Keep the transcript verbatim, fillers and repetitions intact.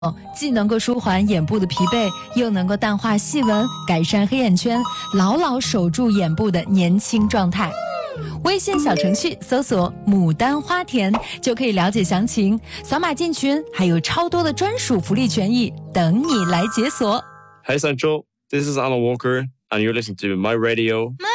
既能够舒缓眼部的疲惫，又能够淡化细纹，改善黑眼圈，牢牢守住眼部的年轻状态。微信小程序搜索牡丹花田就可以了解详情，扫码进群，还有超多的专属福利权益等你来解锁。 Hey Central, this is Alan Walker and you're listening to My Radio